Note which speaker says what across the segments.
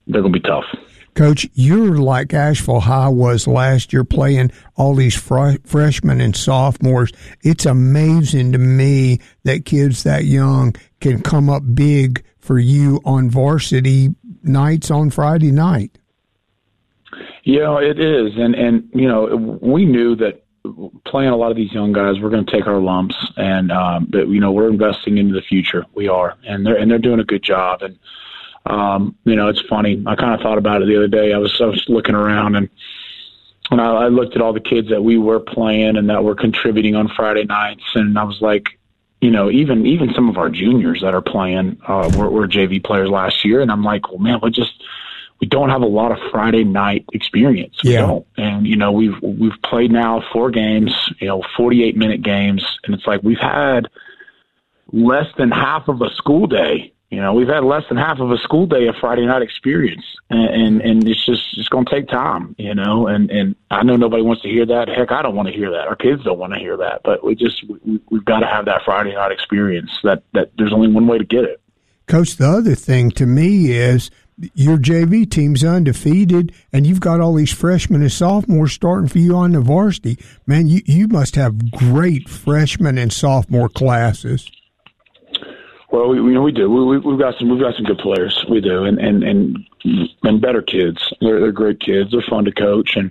Speaker 1: they're going to be tough.
Speaker 2: Coach, you're like Asheville High was last year, playing all these freshmen and sophomores. It's amazing to me that kids that young can come up big for you on varsity nights on Friday night.
Speaker 1: Yeah, it is. And we knew that playing a lot of these young guys, we're going to take our lumps, and but we're investing into the future. We are, and they're doing a good job. And it's funny. I kind of thought about it the other day. I was looking around, and I looked at all the kids that we were playing and that were contributing on Friday nights, and I was like, even some of our juniors that are playing were JV players last year, and I'm like, well, man, we don't have a lot of Friday night experience. We don't. And, we've played now 4 games, 48-minute games, and it's like we've had less than half of a school day. We've had less than half of a school day of Friday night experience, and it's going to take time, and I know nobody wants to hear that. Heck, I don't want to hear that. Our kids don't want to hear that, but we've got to have that Friday night experience that there's only one way to get it.
Speaker 2: Coach, the other thing to me is your JV team's undefeated, and you've got all these freshmen and sophomores starting for you on the varsity. Man, you must have great freshman and sophomore classes.
Speaker 1: Well, we do. We've got some good players. We do, and better kids. They're great kids. They're fun to coach, and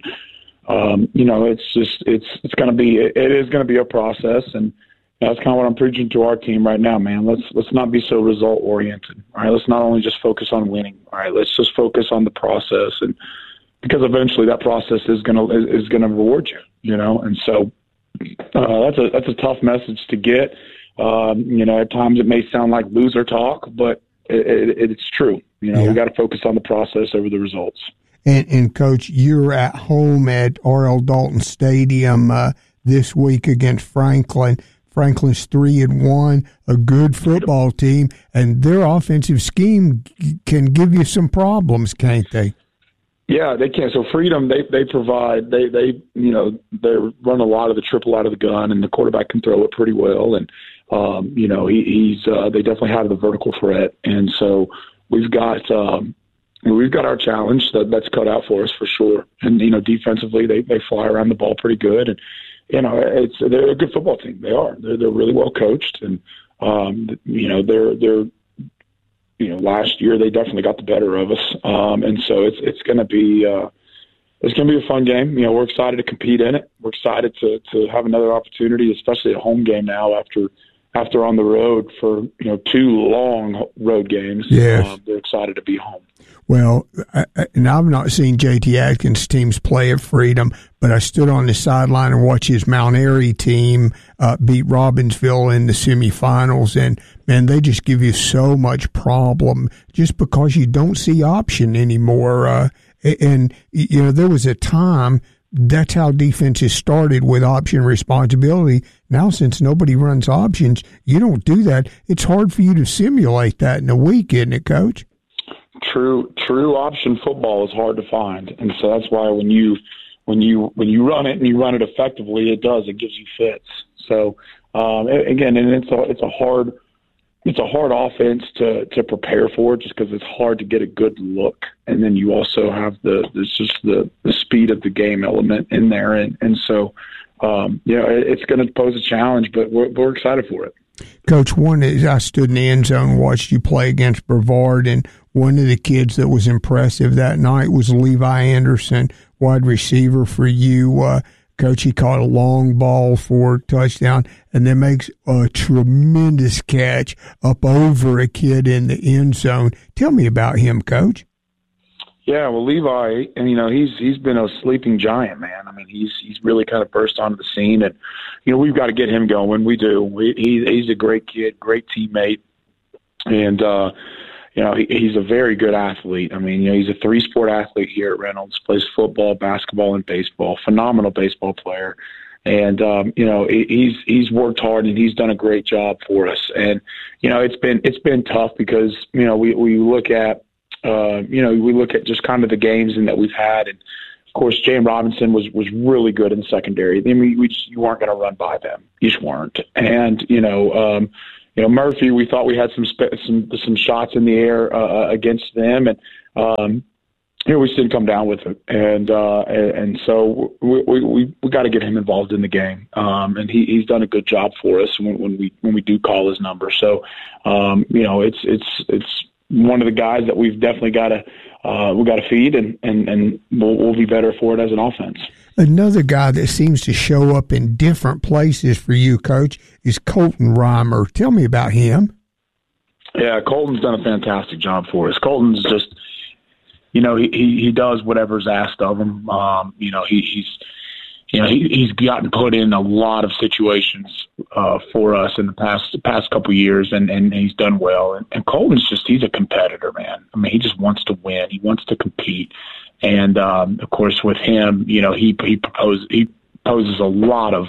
Speaker 1: it's going to be a process, and that's kind of what I'm preaching to our team right now, man. Let's not be so result oriented. All right, let's not only just focus on winning. All right, let's just focus on the process, and because eventually that process is gonna reward you. And so that's a tough message to get. At times it may sound like loser talk, but it's true. We got to focus on the process over the results.
Speaker 2: And Coach, you're at home at R.L. Dalton Stadium this week against Franklin. Franklin's 3-1, a good football team, and their offensive scheme can give you some problems, can't they?
Speaker 1: Yeah, they can. So Freedom, they provide, they run a lot of the triple out of the gun, and the quarterback can throw it pretty well. And, they definitely have the vertical threat. And so we've got our challenge that's cut out for us for sure. And, defensively, they fly around the ball pretty good. And, they're a good football team. They are. They're really well coached. And, last year they definitely got the better of us. And so it's going to be a fun game. We're excited to compete in it. We're excited to have another opportunity, especially a home game now after on the road for 2 long road games.
Speaker 2: Yes.
Speaker 1: They're excited to be home.
Speaker 2: Well, and I've not seen J.T. Atkins' teams play at Freedom, but I stood on the sideline and watched his Mount Airy team beat Robbinsville in the semifinals, and, man, they just give you so much problem just because you don't see option anymore. There was a time that's how defenses started, with option responsibility. Now, since nobody runs options, you don't do that. It's hard for you to simulate that in a week, isn't it, Coach?
Speaker 1: True option football is hard to find, and so that's why when you run it and you run it effectively, it gives you fits. So again, and it's a hard offense to prepare for, just because it's hard to get a good look, and then you also have the speed of the game element in there, and so it's going to pose a challenge, but we're excited for it.
Speaker 2: Coach, I stood in the end zone and watched you play against Brevard, and one of the kids that was impressive that night was Levi Anderson, wide receiver for you. Coach, he caught a long ball for a touchdown and then makes a tremendous catch up over a kid in the end zone. Tell me about him, Coach.
Speaker 1: Yeah, well, Levi, and he's been a sleeping giant, man. I mean, he's really kind of burst onto the scene, and we've got to get him going. We do. He's a great kid, great teammate, and he's a very good athlete. I mean, he's a 3-sport athlete here at Reynolds. Plays football, basketball, and baseball. Phenomenal baseball player, and he's worked hard and he's done a great job for us. And it's been tough because we look at. We look at just kind of the games and that we've had, and of course, James Robinson was really good in secondary. I mean, you weren't going to run by them; you just weren't. And Murphy, we thought we had some shots in the air against them, and we just didn't come down with it. And so we got to get him involved in the game. And he's done a good job for us when we do call his number. So it's one of the guys that we've definitely got to feed, and we'll be better for it as an offense.
Speaker 2: Another guy that seems to show up in different places for you, Coach, is Colton Reimer. Tell me about him.
Speaker 1: Yeah, Colton's done a fantastic job for us. Colton's just, he does whatever's asked of him. He's gotten put in a lot of situations for us in the past couple of years, and he's done well. And Colton's he's a competitor, man. I mean, he just wants to win. He wants to compete. And of course, with him, he poses a lot of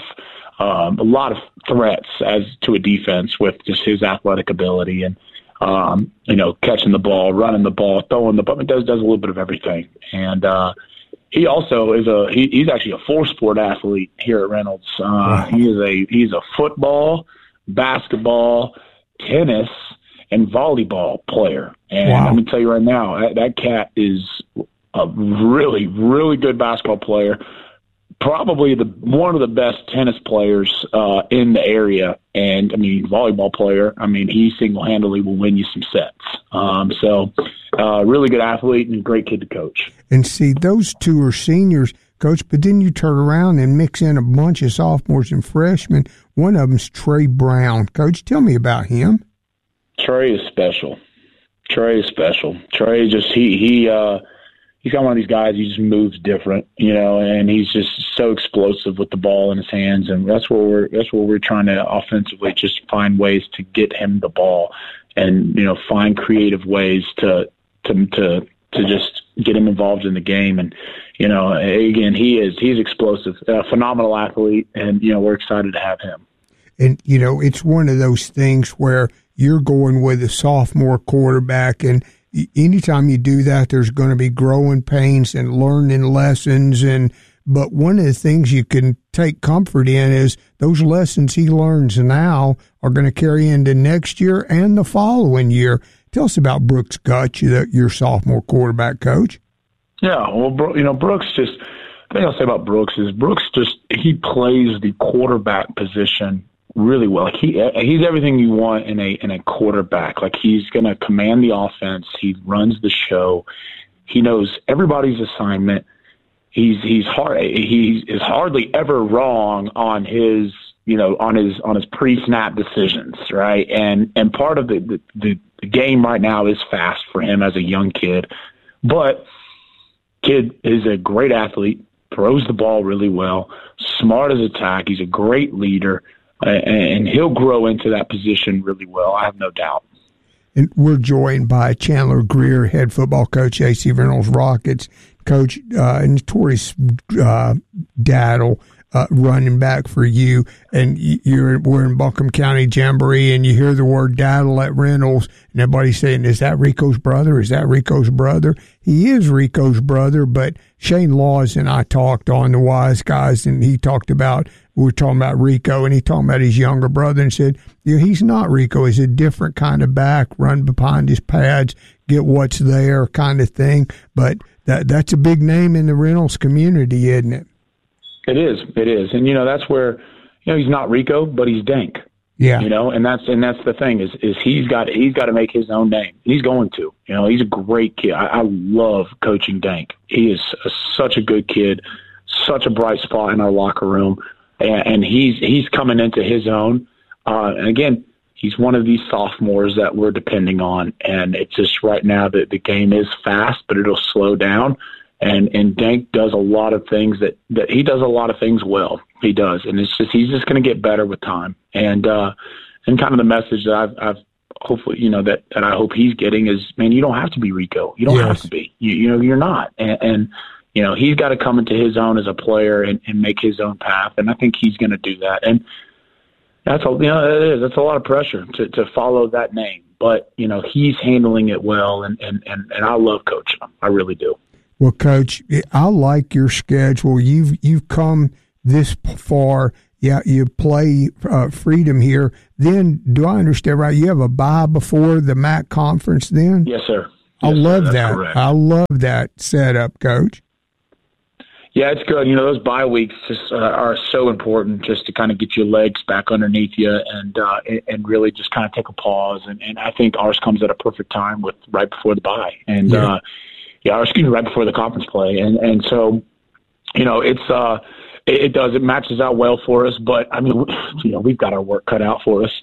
Speaker 1: threats as to a defense with just his athletic ability and catching the ball, running the ball, throwing the ball. He does a little bit of everything. And he also he's actually a 4-sport athlete here at Reynolds.
Speaker 2: Wow.
Speaker 1: He's a football, basketball, tennis, and volleyball player. And
Speaker 2: wow.
Speaker 1: Let me tell you right now, that cat is a really, really good basketball player, probably one of the best tennis players in the area, and volleyball player. He single-handedly will win you some sets. So really good athlete and great kid to coach.
Speaker 2: And see, those two are seniors, Coach, but then you turn around and mix in a bunch of sophomores and freshmen. One of them's Trey Brown. Coach, tell me about him.
Speaker 1: Trey is special. Trey just he's got one of these guys. He just moves different, and he's just so explosive with the ball in his hands. And that's where we're trying to offensively just find ways to get him the ball, and find creative ways to just get him involved in the game. And again, he's explosive, a phenomenal athlete, and we're excited to have him.
Speaker 2: And it's one of those things where you're going with a sophomore quarterback, and anytime you do that, there's going to be growing pains and learning lessons. But one of the things you can take comfort in is those lessons he learns now are going to carry into next year and the following year. Tell us about Brooks Gutch, your sophomore quarterback, Coach.
Speaker 1: Yeah, well, Brooks the thing I'll say about Brooks is he plays the quarterback position really well. Like he's everything you want in a quarterback. Like he's going to command the offense. He runs the show. He knows everybody's assignment. He is hardly ever wrong on his pre-snap decisions, right? And part of the game right now is fast for him as a young kid, but kid is a great athlete, throws the ball really well, smart as attack. He's a great leader. And he'll grow into that position really well, I have no doubt.
Speaker 2: And we're joined by Chandler Greer, head football coach, AC Reynolds Rockets, Coach Notorious Daddle, running back for you. And we're in Buncombe County Jamboree, and you hear the word Daddle at Reynolds, and everybody's saying, is that Rico's brother? Is that Rico's brother? He is Rico's brother, but Shane Laws and I talked on the Wise Guys, and we were talking about Rico, and he talking about his younger brother and said, he's not Rico. He's a different kind of back, run behind his pads, get what's there kind of thing. But that's a big name in the Reynolds community, isn't it?
Speaker 1: It is. And, that's where, he's not Rico, but he's Dank.
Speaker 2: Yeah.
Speaker 1: And that's the thing is he's got to make his own name. He's going to. He's a great kid. I love coaching Dank. He is such a good kid, such a bright spot in our locker room. And he's coming into his own. And again, he's one of these sophomores that we're depending on. And it's just right now that the game is fast, but it'll slow down. And Dank does a lot of things that he does a lot of things well. He does. And he's just going to get better with time. And kind of the message that I've hopefully, that I hope he's getting is, man, you don't have to be Rico. You don't have to be, you're not. And he's got to come into his own as a player and make his own path. And I think he's going to do that. And that's a lot of pressure to follow that name, but he's handling it well. And I love coaching him. I really do.
Speaker 2: Well, Coach, I like your schedule. You've come this far you play Freedom here. Then, do I understand right? You have a bye before the MAC conference then?
Speaker 1: Yes, sir.
Speaker 2: I love that.
Speaker 1: Correct.
Speaker 2: I love that setup, Coach.
Speaker 1: Yeah, it's good. Those bye weeks just are so important, just to kind of get your legs back underneath you and really just kind of take a pause. And I think ours comes at a perfect time with right before the bye, and right before the conference play. And so, it matches out well for us. But I mean, we've got our work cut out for us.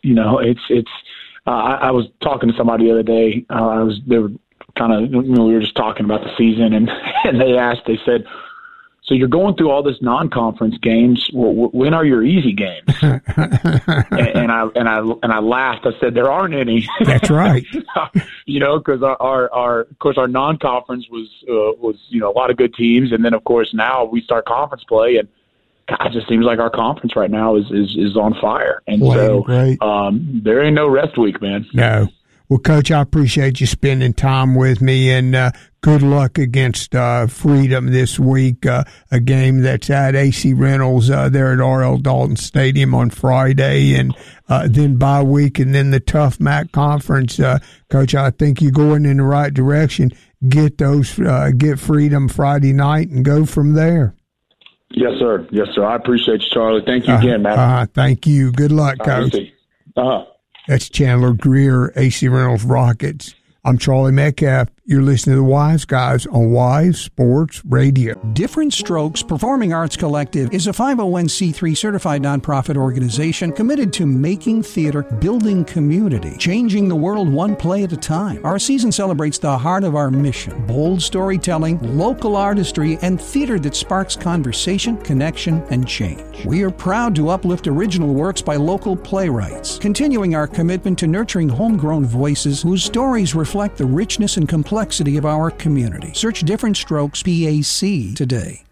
Speaker 1: I was talking to somebody the other day. They were kind of, we were just talking about the season, and they said, so you're going through all this non-conference games. Well, when are your easy games? and I laughed. I said, there aren't any.
Speaker 2: That's right.
Speaker 1: Because our non-conference was a lot of good teams, and then of course now we start conference play, and God, it just seems like our conference right now is on fire. And there ain't no rest week, man.
Speaker 2: No. Well, Coach, I appreciate you spending time with me, and good luck against Freedom this week, a game that's at AC Reynolds there at R.L. Dalton Stadium on Friday, and then bye week, and then the tough MAC conference. Coach, I think you're going in the right direction. Get Freedom Friday night and go from there.
Speaker 1: Yes, sir. Yes, sir. I appreciate you, Charlie. Thank you again, man.
Speaker 2: Thank you. Good luck, Coach. That's Chandler Greer, AC Reynolds Rockets. I'm Charlie Metcalf. You're listening to The Wise Guys on Wise Sports Radio.
Speaker 3: Different Strokes Performing Arts Collective is a 501c3 certified nonprofit organization committed to making theater, building community, changing the world one play at a time. Our season celebrates the heart of our mission: bold storytelling, local artistry, and theater that sparks conversation, connection, and change. We are proud to uplift original works by local playwrights, continuing our commitment to nurturing homegrown voices whose stories reflect the richness and complexity of our community. Search Different Strokes PAC today.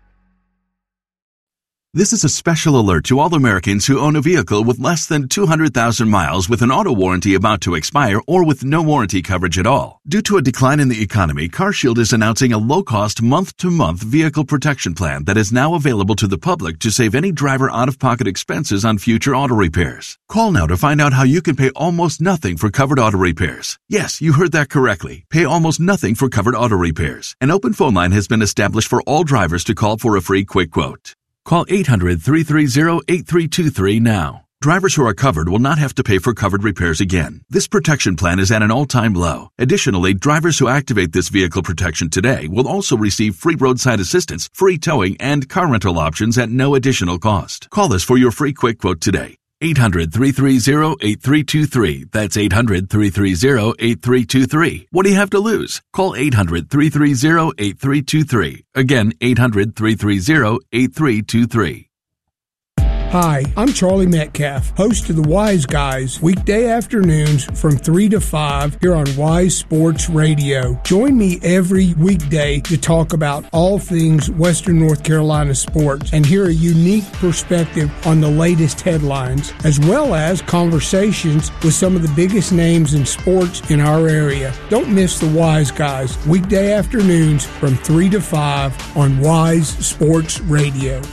Speaker 4: This is a special alert to all Americans who own a vehicle with less than 200,000 miles with an auto warranty about to expire or with no warranty coverage at all. Due to a decline in the economy, CarShield is announcing a low-cost month-to-month vehicle protection plan that is now available to the public to save any driver out-of-pocket expenses on future auto repairs. Call now to find out how you can pay almost nothing for covered auto repairs. Yes, you heard that correctly. Pay almost nothing for covered auto repairs. An open phone line has been established for all drivers to call for a free quick quote. Call 800-330-8323 now. Drivers who are covered will not have to pay for covered repairs again. This protection plan is at an all-time low. Additionally, drivers who activate this vehicle protection today will also receive free roadside assistance, free towing, and car rental options at no additional cost. Call us for your free quick quote today. 800-330-8323. That's 800-330-8323. What do you have to lose? Call 800-330-8323. Again, 800-330-8323.
Speaker 2: Hi, I'm Charlie Metcalf, host of The Wise Guys, weekday afternoons from 3 to 5 here on Wise Sports Radio. Join me every weekday to talk about all things Western North Carolina sports and hear a unique perspective on the latest headlines, as well as conversations with some of the biggest names in sports in our area. Don't miss The Wise Guys, weekday afternoons from 3 to 5 on Wise Sports Radio.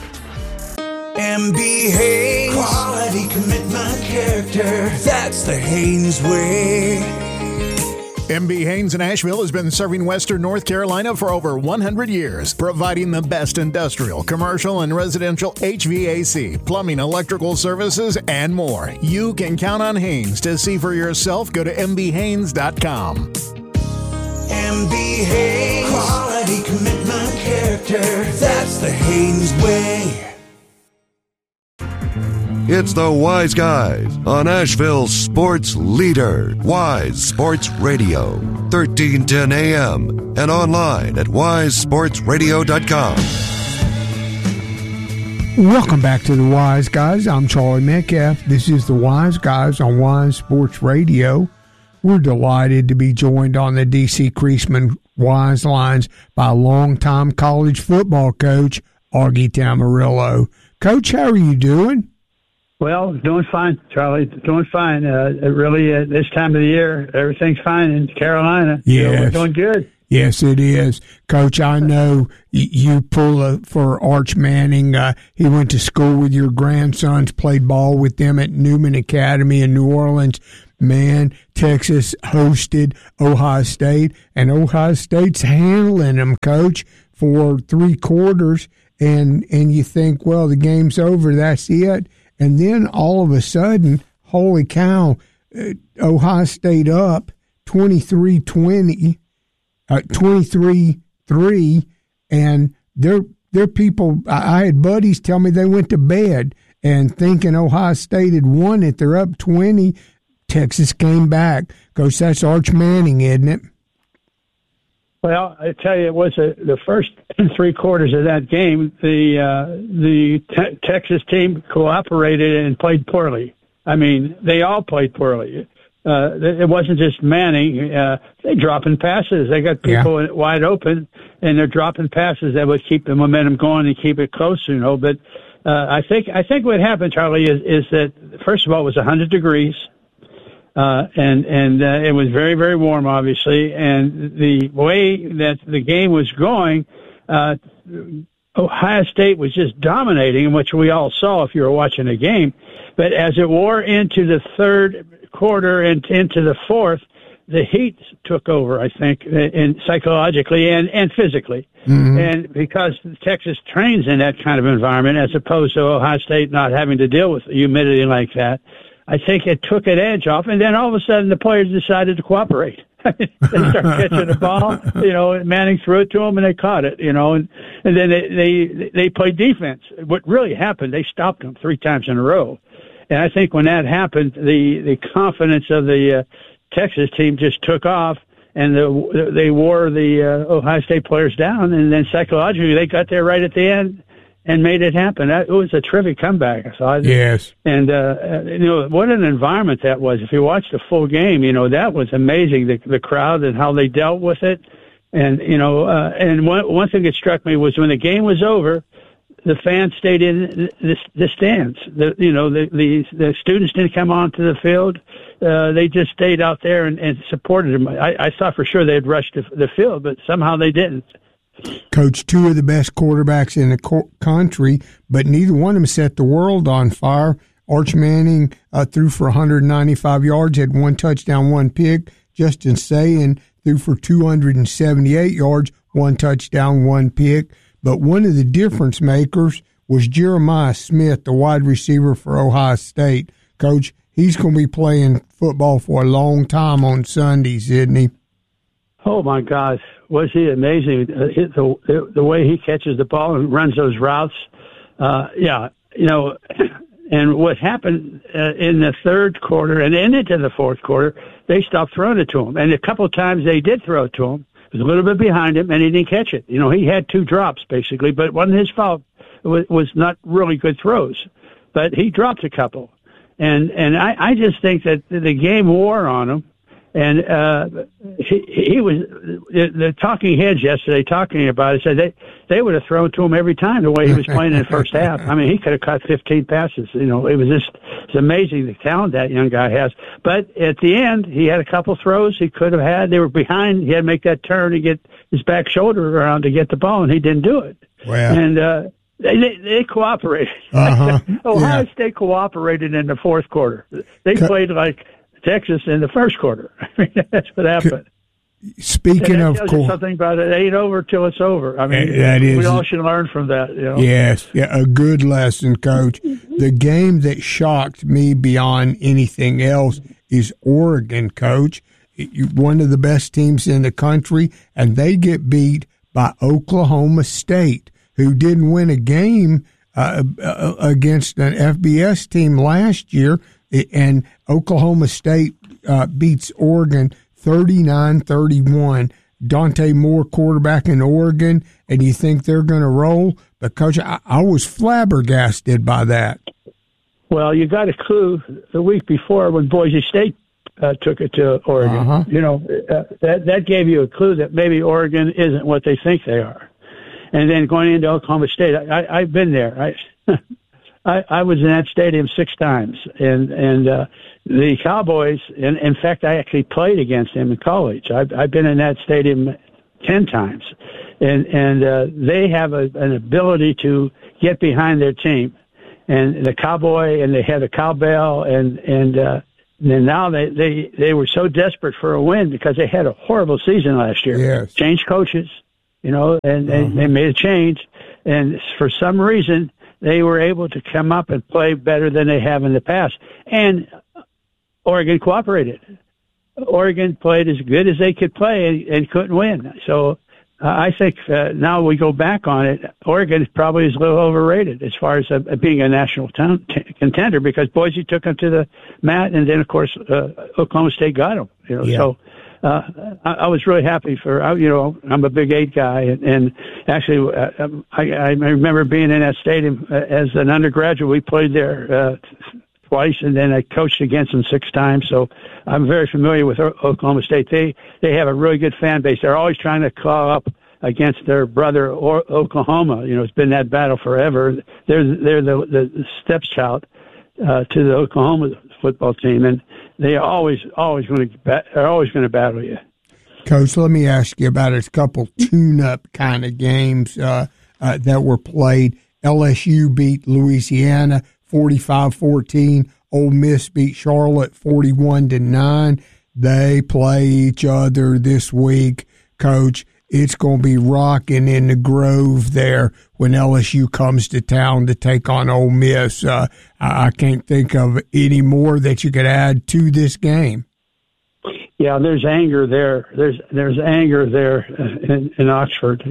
Speaker 5: MB Haynes, quality, commitment, character, that's the Haynes way.
Speaker 6: MB Haynes in Asheville has been serving Western North Carolina for over 100 years, providing the best industrial, commercial, and residential HVAC, plumbing, electrical services, and more. You can count on Haynes. To see for yourself, go to mbhaynes.com.
Speaker 5: MB Haynes, quality, commitment, character, that's the Haynes way.
Speaker 7: It's the Wise Guys on Asheville's sports leader, Wise Sports Radio, 1310 AM, and online at wisesportsradio.com.
Speaker 2: Welcome back to the Wise Guys. I'm Charlie Metcalf. This is the Wise Guys on Wise Sports Radio. We're delighted to be joined on the D.C. Creasman Wise Lines by longtime college football coach, Augie Tamarillo. Coach, how are you doing?
Speaker 8: Well, doing fine, Charlie. Doing fine. Really, this time of the year, everything's fine in Carolina.
Speaker 2: Yeah,
Speaker 8: we're doing good.
Speaker 2: Yes, it is. Coach, I know you pull for Arch Manning. He went to school with your grandsons, played ball with them at Newman Academy in New Orleans. Man, Texas hosted Ohio State, and Ohio State's handling them, Coach, for 3 quarters. And you think, well, the game's over, that's it. And then all of a sudden, holy cow, Ohio State up 23-20. 23-3, and they're people. I had buddies tell me they went to bed and thinking Ohio State had won it. They're up 20. Texas came back. Coach, that's Arch Manning, isn't it?
Speaker 8: Well, I tell you, it was the first 3 quarters of that game. The Texas team cooperated and played poorly. I mean, they all played poorly. It wasn't just Manning. They dropping passes. They got people wide open, and they're dropping passes that would keep the momentum going and keep it close, you know. But I think what happened, Charlie, is that first of all it was 100 degrees, and it was very, very warm, obviously. And the way that the game was going, Ohio State was just dominating, which we all saw if you were watching the game. But as it wore into the third quarter and into the fourth, the heat took over, I think, and psychologically and physically. Mm-hmm. And because Texas trains in that kind of environment, as opposed to Ohio State not having to deal with humidity like that, I think it took an edge off. And then all of a sudden, the players decided to cooperate. They start catching the ball, you know, and Manning threw it to them, and they caught it, you know, and then they played defense. What really happened, they stopped them 3 times in a row. And I think when that happened, the confidence of the Texas team just took off, and they wore the Ohio State players down. And then psychologically, they got there right at the end and made it happen. It was a terrific comeback.
Speaker 2: Yes.
Speaker 8: And, you know, what an environment that was. If you watched the full game, you know, that was amazing, the crowd and how they dealt with it. And, you know, and one thing that struck me was when the game was over, the fans stayed in the stands. The students didn't come onto the field. They just stayed out there and supported them. I thought for sure they'd rushed the field, but somehow they didn't.
Speaker 2: Coach, 2 of the best quarterbacks in the country, but neither one of them set the world on fire. Arch Manning threw for 195 yards, had 1 touchdown, 1 pick. Justin Sayin threw for 278 yards, 1 touchdown, 1 pick. But one of the difference makers was Jeremiah Smith, the wide receiver for Ohio State. Coach, he's going to be playing football for a long time on Sundays, isn't he?
Speaker 8: Oh, my gosh. Was he amazing? The way he catches the ball and runs those routes. Yeah, you know, and what happened in the third quarter and into the fourth quarter, they stopped throwing it to him. And a couple of times they did throw it to him. It was a little bit behind him, and he didn't catch it. You know, he had 2 drops, basically, but it wasn't his fault. It was not really good throws. But he dropped a couple. And I just think that the game wore on him. And he was the talking heads yesterday talking about it, said they would have thrown to him every time the way he was playing in the first half. I mean, he could have caught 15 passes. You know, it's amazing the talent that young guy has. But at the end, he had a couple throws he could have had. They were behind. He had to make that turn to get his back shoulder around to get the ball, and he didn't do it.
Speaker 2: Wow.
Speaker 8: And they cooperated.
Speaker 2: Uh-huh.
Speaker 8: Ohio State cooperated in the fourth quarter. They played like Texas in the first quarter. I mean, that's what happened.
Speaker 2: Speaking of
Speaker 8: something about it ain't over till it's over. I mean, we all should learn from that. You know?
Speaker 2: Yes, a good lesson, Coach. The game that shocked me beyond anything else is Oregon, Coach. One of the best teams in the country, and they get beat by Oklahoma State, who didn't win a game against an FBS team last year. And Oklahoma State beats Oregon 39-31. Dante Moore quarterback in Oregon, and you think they're going to roll? But, Coach, I was flabbergasted by that.
Speaker 8: Well, you got a clue the week before when Boise State took it to Oregon.
Speaker 2: Uh-huh.
Speaker 8: You know, that gave you a clue that maybe Oregon isn't what they think they are. And then going into Oklahoma State, I've been there. I was in that stadium 6 times, and the Cowboys. And in fact, I actually played against them in college. I've been in that stadium 10 times. And they have an ability to get behind their team. And the Cowboy, and they had a cowbell, and now they were so desperate for a win because they had a horrible season last year.
Speaker 2: Yes.
Speaker 8: Changed coaches, and they made a change. And for some reason, they were able to come up and play better than they have in the past. And Oregon cooperated. Oregon played as good as they could play and couldn't win. So I think now we go back on it, Oregon probably is a little overrated as far as being a national contender, because Boise took them to the mat, and then, of course, Oklahoma State got them.
Speaker 2: Yeah.
Speaker 8: So I was really happy for, I'm a Big 8 guy, and actually I remember being in that stadium as an undergraduate. We played there twice, and then I coached against them 6 times. So I'm very familiar with Oklahoma State. They have a really good fan base. They're always trying to claw up against their brother Oklahoma. It's been that battle forever. They're the stepchild to the Oklahoma football team, and they are always going to battle you.
Speaker 2: Coach, let me ask you about a couple tune-up kind of games that were played. LSU beat Louisiana 45-14. Ole Miss beat Charlotte 41-9. They play each other this week, Coach. It's going to be rocking in the Grove there when LSU comes to town to take on Ole Miss. I can't think of any more that you could add to this game.
Speaker 8: Yeah, there's anger there. There's anger there in Oxford.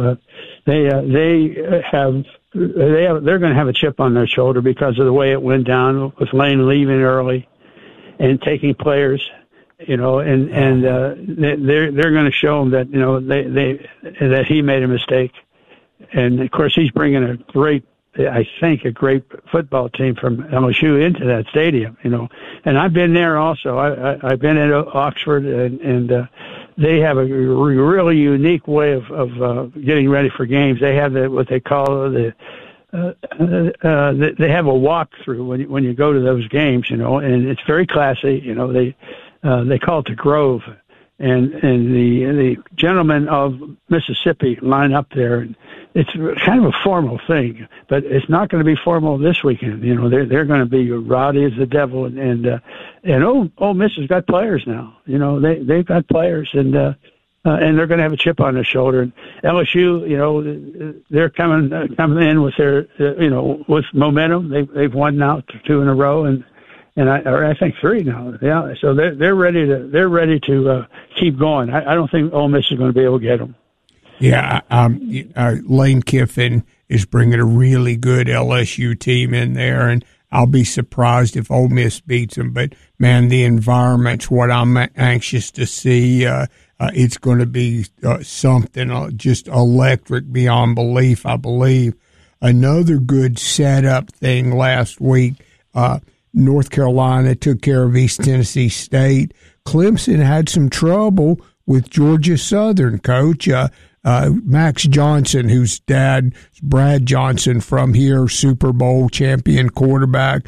Speaker 8: They're going to have a chip on their shoulder because of the way it went down with Lane leaving early and taking players, and they're going to show them that, that he made a mistake. And of course he's bringing a great football team from LSU into that stadium, and I've been there also. I've been at Oxford, and they have a really unique way of getting ready for games. They have what they call they have a walkthrough when you go to those games, and it's very classy. They call it the Grove, and the gentlemen of Mississippi line up there, and it's kind of a formal thing, but it's not going to be formal this weekend. They're going to be rowdy as the devil, and Ole Miss has got players now. They've got players, and they're going to have a chip on their shoulder. And LSU, they're coming in with their with momentum. They've won now 2 in a row, and I think 3 now. Yeah, so they're ready to keep going. I don't think Ole Miss is going to be able to get them.
Speaker 2: Yeah, Lane Kiffin is bringing a really good LSU team in there, and I'll be surprised if Ole Miss beats them. But, man, the environment's what I'm anxious to see. It's going to be something just electric beyond belief, I believe. Another good setup thing last week, North Carolina took care of East Tennessee State. Clemson had some trouble with Georgia Southern, Coach. Max Johnson, whose dad, Brad Johnson, from here, Super Bowl champion quarterback,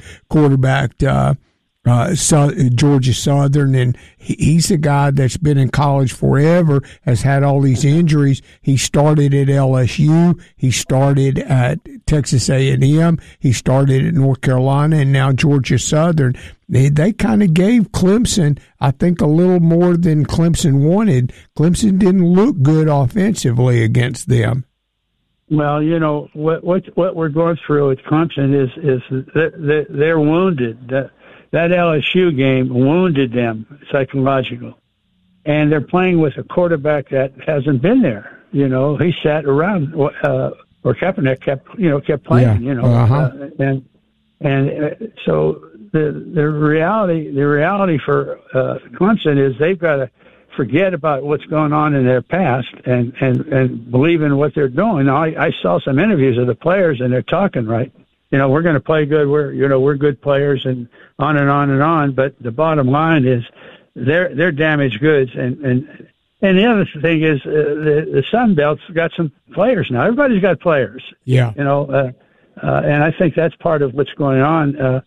Speaker 2: Georgia Southern, and he's a guy that's been in college forever, has had all these injuries. He started at LSU, he started at Texas A&M, he started at North Carolina, and now Georgia Southern. They kind of gave Clemson, I think, a little more than Clemson wanted. Clemson didn't look good offensively against them.
Speaker 8: Well, what we're going through at Clemson is they're wounded. That LSU game wounded them psychologically, and they're playing with a quarterback that hasn't been there. He sat around, or Kaepernick kept playing. So the reality for Clemson is they've got to forget about what's going on in their past and believe in what they're doing. Now, I saw some interviews of the players, and they're talking right. We're going to play good. We're good players, and on and on and on. But the bottom line is they're damaged goods. And the other thing is the Sun Belt's got some players now. Everybody's got players.
Speaker 2: Yeah.
Speaker 8: And I think that's part of what's going on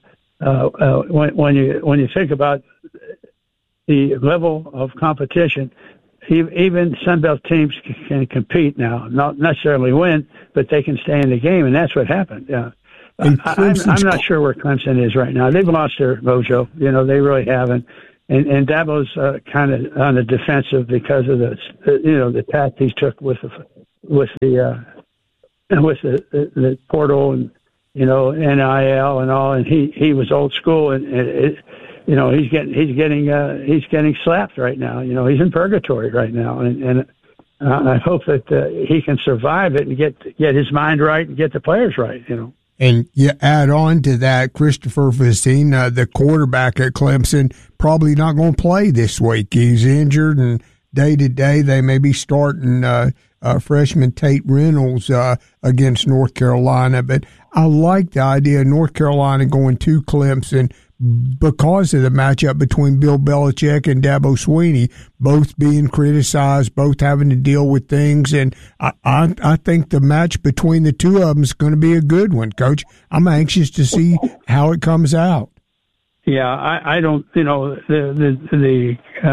Speaker 8: when you think about the level of competition. even Sunbelt teams can compete now, not necessarily win, but they can stay in the game, and that's what happened. I'm not sure where Clemson is right now. They've lost their mojo. They really haven't. And Dabo's kind of on the defensive because of the tact he took with the portal and NIL and all, and he was old school, and he's getting slapped right now. He's in purgatory right now, and I hope that he can survive it and get his mind right and get the players right.
Speaker 2: And you add on to that, Christopher Facine, the quarterback at Clemson, probably not going to play this week. He's injured, and day to day they may be starting freshman Tate Reynolds against North Carolina. But I like the idea of North Carolina going to Clemson because of the matchup between Bill Belichick and Dabo Swinney, both being criticized, both having to deal with things. And I think the match between the two of them is going to be a good one, Coach. I'm anxious to see how it comes out.
Speaker 8: Yeah, I don't, the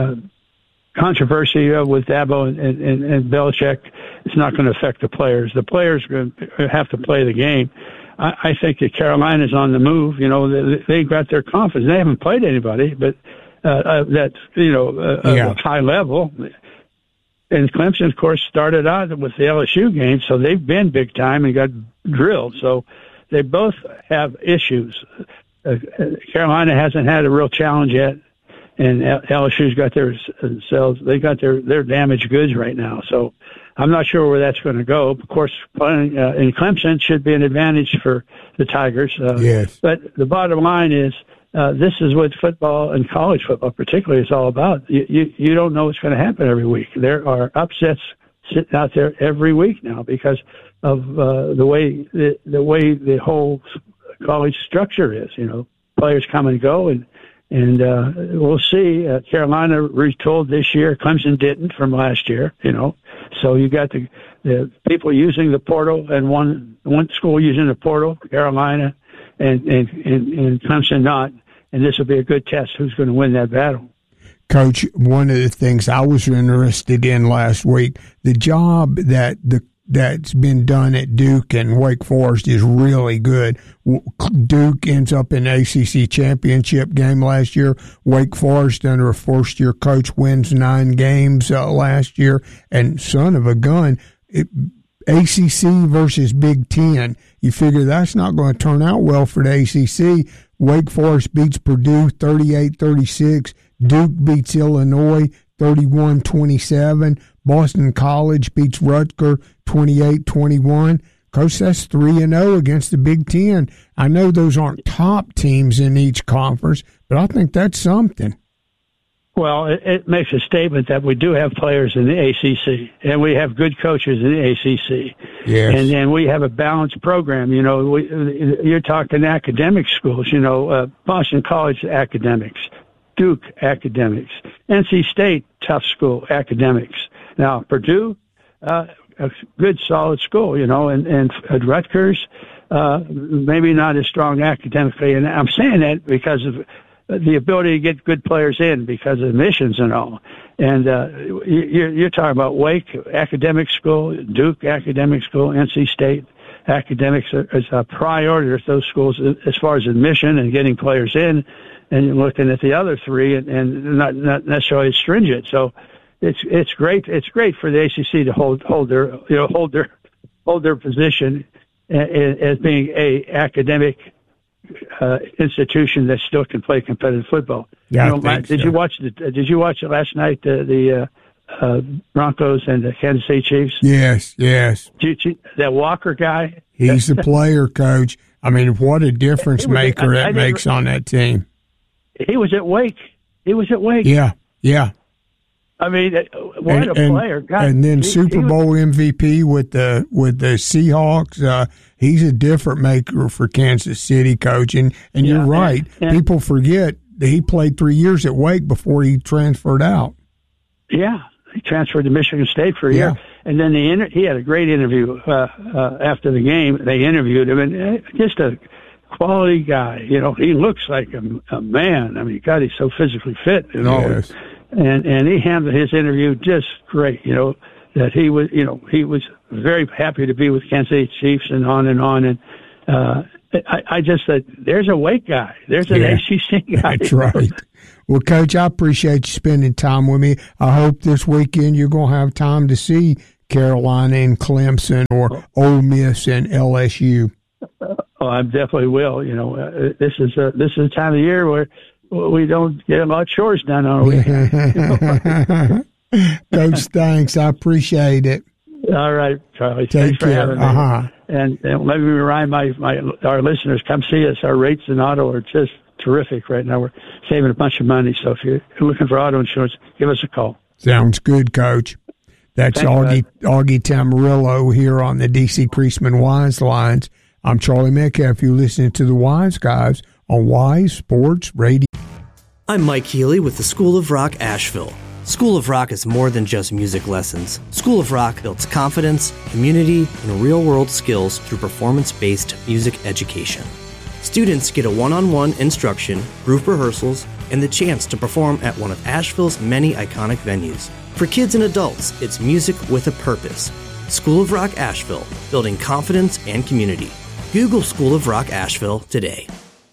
Speaker 8: controversy with Dabo and Belichick is not going to affect the players. The players are going to have to play the game. I think that Carolina's on the move. They got their confidence. They haven't played anybody, but that's a high level. And Clemson, of course, started out with the LSU game, so they've been big time and got drilled. So they both have issues. Carolina hasn't had a real challenge yet, and LSU's got they got their damaged goods right now. So I'm not sure where that's going to go. Of course, playing in Clemson should be an advantage for the Tigers.
Speaker 2: Yes.
Speaker 8: But the bottom line is, this is what football and college football particularly is all about. You don't know what's going to happen every week. There are upsets sitting out there every week now because of the way the whole college structure is. Players come and go, and we'll see. Carolina retooled this year. Clemson didn't from last year. So you got the people using the portal, and one school using the portal, Carolina, and Clemson not. And this will be a good test who's going to win that battle.
Speaker 2: Coach, one of the things I was interested in last week, the job that's been done at Duke and Wake Forest is really good. Duke ends up in ACC championship game last year. Wake Forest, under a first-year coach, wins 9 games last year. And son of a gun, ACC versus Big Ten, you figure that's not going to turn out well for the ACC. Wake Forest beats Purdue 38-36. Duke beats Illinois 31-27. Boston College beats Rutgers 28-21. Coach, that's 3-0 against the Big Ten. I know those aren't top teams in each conference, but I think that's something.
Speaker 8: Well, it makes a statement that we do have players in the ACC, and we have good coaches in the ACC.
Speaker 2: Yes.
Speaker 8: And then we have a balanced program. You're talking academic schools, Boston College academics, Duke academics, NC State, tough school academics. Now, Purdue, a good, solid school, and Rutgers, maybe not as strong academically. And I'm saying that because of the ability to get good players in because of admissions and all. And you're talking about Wake academic school, Duke academic school, NC State academics is a priority with those schools as far as admission and getting players in, and looking at the other three and not necessarily stringent. So it's great. It's great for the ACC to hold their position as being a academic institution that still can play competitive football.
Speaker 2: Yeah,
Speaker 8: did you watch it last night? The Broncos and the Kansas City Chiefs.
Speaker 2: Yes.
Speaker 8: That Walker guy.
Speaker 2: He's the player, Coach. I mean, what a difference maker that makes on that team.
Speaker 8: He was at Wake.
Speaker 2: Yeah.
Speaker 8: I mean, what a player! God,
Speaker 2: and then Super Bowl MVP with the Seahawks. He's a different maker for Kansas City, Coach. And you're right. People forget that he played 3 years at Wake before he transferred out.
Speaker 8: Yeah, he transferred to Michigan State for a year, and then he had a great interview after the game. They interviewed him, and just a quality guy. He looks like a man. I mean, God, he's so physically fit and all.
Speaker 2: Yes.
Speaker 8: and he handled his interview just great. That he was very happy to be with Kansas City Chiefs and on. And I just said, there's a weight guy. There's an ACC guy.
Speaker 2: That's right. Well, Coach, I appreciate you spending time with me. I hope this weekend you're going to have time to see Carolina and Clemson or Ole Miss and LSU.
Speaker 8: Oh, I definitely will. This is the time of year where we don't get a lot of chores done on a weekend.
Speaker 2: Coach, thanks. I appreciate it.
Speaker 8: All right, Charlie.
Speaker 2: Take
Speaker 8: Thanks for
Speaker 2: care.
Speaker 8: having me. And let me remind our listeners, come see us. Our rates in auto are just terrific right now. We're saving a bunch of money. So if you're looking for auto insurance, give us a call.
Speaker 2: Sounds good, Coach. That's Augie Tamarillo here on the DC Creasman Wise Lines. I'm Charlie Metcalf. You're listening to the Wise Guys on Wise Sports Radio.
Speaker 9: I'm Mike Healy with the School of Rock Asheville. School of Rock is more than just music lessons. School of Rock builds confidence, community, and real-world skills through performance-based music education. Students get a one-on-one instruction, group rehearsals, and the chance to perform at one of Asheville's many iconic venues. For kids and adults, it's music with a purpose. School of Rock Asheville, building confidence and community. Google School of Rock Asheville today.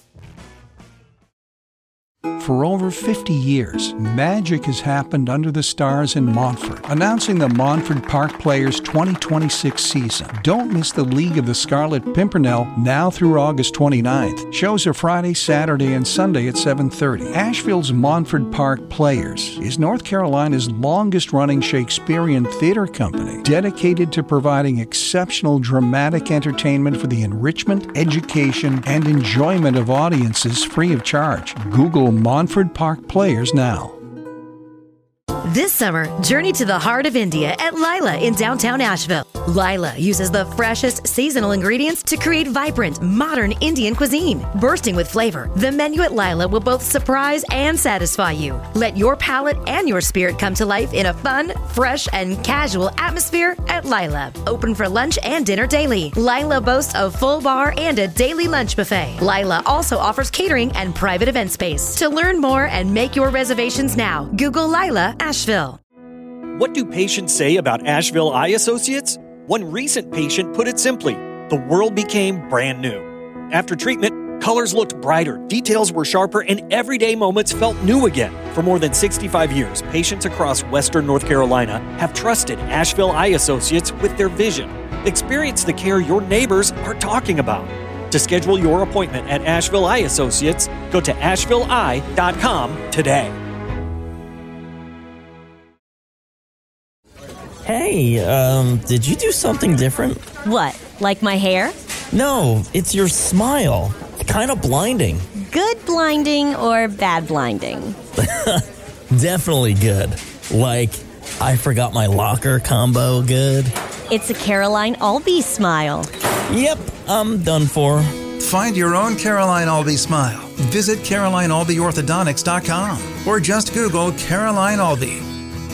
Speaker 3: For over 50 years, magic has happened under the stars in Montfort. Announcing the Montfort Park Players 2026 season. Don't miss the League of the Scarlet Pimpernel now through August 29th. Shows are Friday, Saturday, and Sunday at 7:30. Asheville's Montfort Park Players is North Carolina's longest-running Shakespearean theater company, dedicated to providing exceptional dramatic entertainment for the enrichment, education, and enjoyment of audiences free of charge. Google Montfort Park Players now.
Speaker 10: This summer, journey to the heart of India at Lila in downtown Asheville. Lila uses the freshest seasonal ingredients to create vibrant, modern Indian cuisine. Bursting with flavor, the menu at Lila will both surprise and satisfy you. Let your palate and your spirit come to life in a fun, fresh, and casual atmosphere at Lila. Open for lunch and dinner daily. Lila boasts a full bar and a daily lunch buffet. Lila also offers catering and private event space. To learn more and make your reservations now, Google Lila Asheville.
Speaker 11: What do patients say about Asheville Eye Associates? One recent patient put it simply, the world became brand new. After treatment, colors looked brighter, details were sharper, and everyday moments felt new again. For more than 65 years, patients across Western North Carolina have trusted Asheville Eye Associates with their vision. Experience the care your neighbors are talking about. To schedule your appointment at Asheville Eye Associates, go to ashevilleeye.com today.
Speaker 12: Hey, did you do something different?
Speaker 10: What, like my hair?
Speaker 12: No, it's your smile. It's kind of blinding.
Speaker 10: Good blinding or bad blinding?
Speaker 12: Definitely good. Like, I forgot my locker combo good.
Speaker 10: It's a Caroline Albee smile.
Speaker 12: Yep, I'm done for.
Speaker 13: Find your own Caroline Albee smile. Visit CarolineAlbeeOrthodontics.com or just Google Caroline Albee.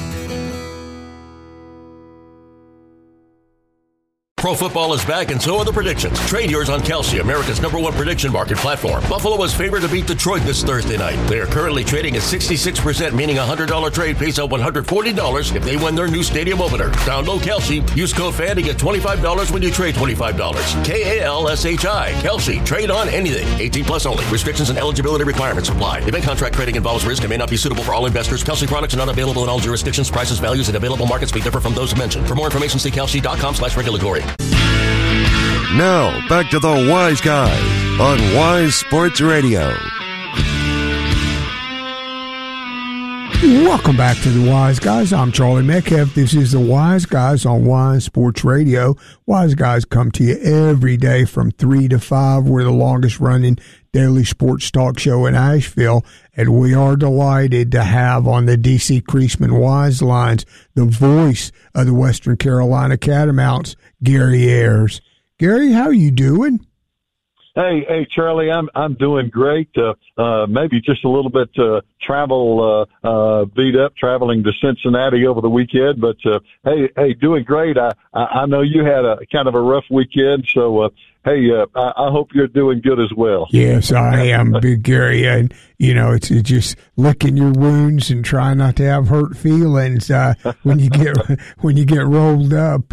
Speaker 14: Pro football is back, and so are the predictions. Trade yours on Kalshi, America's #1 prediction market platform. Buffalo is favored to beat Detroit this Thursday night. They are currently trading at 66%, meaning a $100 trade pays out $140 if they win their new stadium opener. Download Kalshi. Use code FAN to get $25 when you trade $25. KALSHI. Kalshi. Trade on anything. 18 plus only. Restrictions and eligibility requirements apply. Event contract trading involves risk and may not be suitable for all investors. Kalshi products are not available in all jurisdictions. Prices, values, and available markets may differ from those mentioned. For more information, see kalshi.com/regulatory.
Speaker 7: Now, back to the Wise Guys on Wise Sports Radio.
Speaker 2: Welcome back to the Wise Guys. I'm Charlie Metcalf. This is the Wise Guys on Wise Sports Radio. Wise Guys come to you every day from 3 to 5. We're the longest running daily sports talk show in Asheville, and we are delighted to have on the DC Creasman Wise Lines the voice of the Western Carolina Catamounts, Gary Ayers. Gary, how are you doing?
Speaker 15: Hey, Charlie, I'm doing great. Maybe just a little bit travel beat up, traveling to Cincinnati over the weekend. But hey, doing great. I know you had a kind of a rough weekend, so hey, I hope you're doing good as well.
Speaker 2: Yes, I am, Big Gary, and it's just licking your wounds and trying not to have hurt feelings when you get rolled up.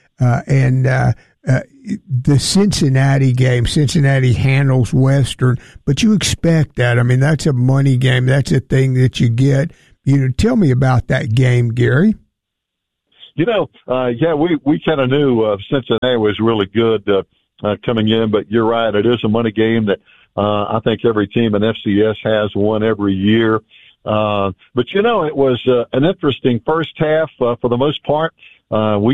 Speaker 2: The Cincinnati game, Cincinnati handles Western, but you expect that. I mean, that's a money game. That's a thing that you get. Tell me about that game, Gary.
Speaker 15: Yeah, we kind of knew Cincinnati was really good coming in, but you're right. It is a money game that I think every team in FCS has one every year. But it was an interesting first half for the most part. We